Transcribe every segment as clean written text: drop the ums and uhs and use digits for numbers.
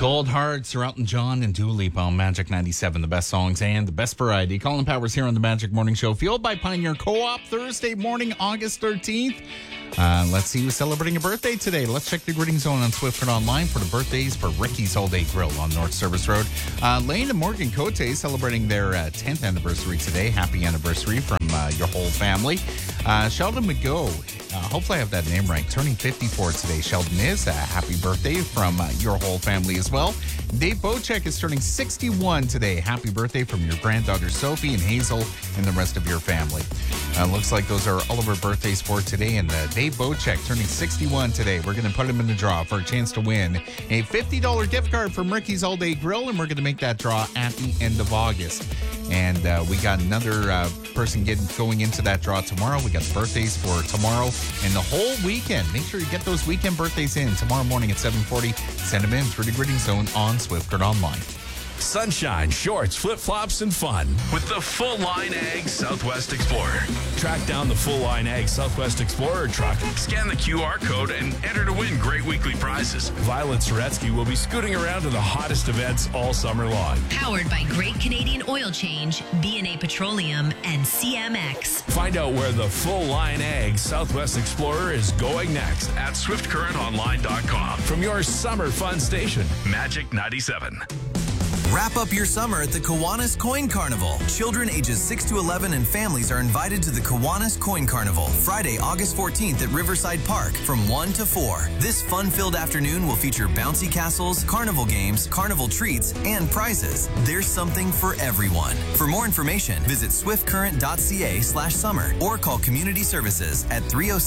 Cold Hearts, Elton John and Dua Lipa on Magic 97, the best songs and the best variety. Colin Powers here on the Magic Morning Show, fueled by Pioneer Co-op, Thursday morning, August 13th. Let's see who's celebrating a birthday today. Let's check the greeting zone on Swift Online for the birthdays for Ricky's All Day Grill on North Service Road. Lane and Morgan Cote celebrating their 10th anniversary today. Happy anniversary from your whole family. Sheldon McGo, hopefully I have that name right, turning 54 today. Sheldon is a happy birthday from your whole family as well. Dave Bocek is turning 61 today. Happy birthday from your granddaughter Sophie and Hazel and the rest of your family. Looks like those are all of our birthdays for today. And Dave Bocek turning 61 today. We're going to put him in the draw for a chance to win a $50 gift card from Ricky's All Day Grill. And we're going to make that draw at the end of August. And we got another person going into that draw tomorrow. We got birthdays for tomorrow and the whole weekend. Make sure you get those weekend birthdays in tomorrow morning at 7:40. Send them in through the greeting zone on Swift Online. Sunshine, shorts, flip-flops, and fun with the Full Line Ag Southwest Explorer. Track down the Full Line Ag Southwest Explorer truck, scan the QR code, and enter to win great weekly prizes. Violet Soretsky will be scooting around to the hottest events all summer long. Powered by Great Canadian Oil Change, B&A Petroleum, and CMX. Find out where the Full Line Ag Southwest Explorer is going next at SwiftCurrentOnline.com. From your summer fun station, Magic 97. Wrap up your summer at the Kiwanis Coin Carnival. Children ages 6 to 11 and families are invited to the Kiwanis Coin Carnival, Friday, August 14th at Riverside Park from 1 to 4. This fun-filled afternoon will feature bouncy castles, carnival games, carnival treats, and prizes. There's something for everyone. For more information, visit swiftcurrent.ca/summer or call Community Services at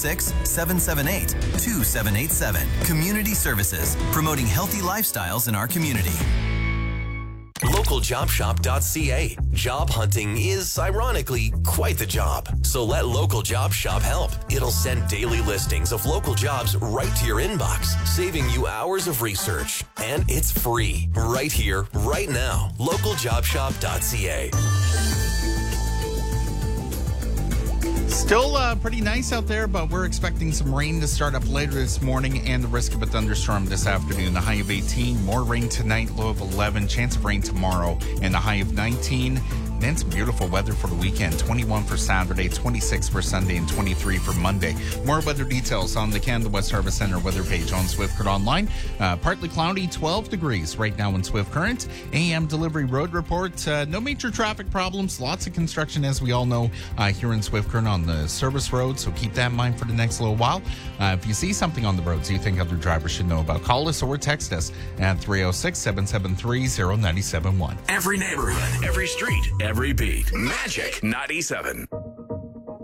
306-778-2787. Community Services, promoting healthy lifestyles in our community. LocalJobShop.ca. Job hunting is, ironically, quite the job. So let Local Job Shop help. It'll send daily listings of local jobs right to your inbox, saving you hours of research. And it's free, right here, right now. LocalJobShop.ca. Still pretty nice out there, but we're expecting some rain to start up later this morning and the risk of a thunderstorm this afternoon. The high of 18, more rain tonight, low of 11, chance of rain tomorrow, and the high of 19. Then some beautiful weather for the weekend. 21 for Saturday, 26 for Sunday, and 23 for Monday. More weather details on the Canada West Harvest Center weather page on Swift Current Online. Partly cloudy, 12 degrees right now in Swift Current. AM delivery road report. No major traffic problems. Lots of construction, as we all know, here in Swift Current on the service road. So keep that in mind for the next little while. If you see something on the roads you think other drivers should know about, call us or text us at 306-773-0971. Every neighborhood, every street, every beat. Magic 97.